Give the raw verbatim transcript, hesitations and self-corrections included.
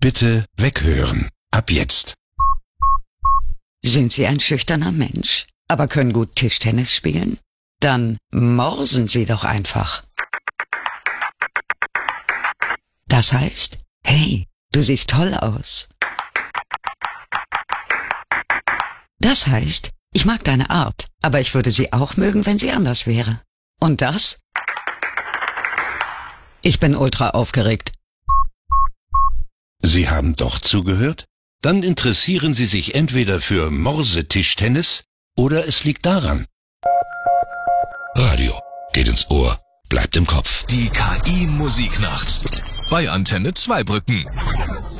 Bitte weghören. Ab jetzt. Sind Sie ein schüchterner Mensch, aber können gut Tischtennis spielen? Dann morsen Sie doch einfach. Das heißt, hey, du siehst toll aus. Das heißt, ich mag deine Art, aber ich würde sie auch mögen, wenn sie anders wäre. Und das? Ich bin ultra aufgeregt. Sie haben doch zugehört? Dann interessieren Sie sich entweder für Morsetischtennis oder es liegt daran. Radio geht ins Ohr, bleibt im Kopf. Die K I-Musiknacht bei Antenne Zweibrücken.